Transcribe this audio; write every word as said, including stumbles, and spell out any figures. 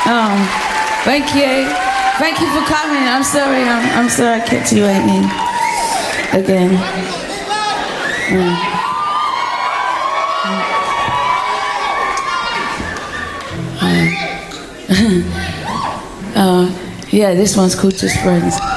Um, thank you. Thank you for coming. I'm sorry. I'm, I'm sorry I kept you waiting again. Mm. Mm. uh, yeah, this one's called Just Friends.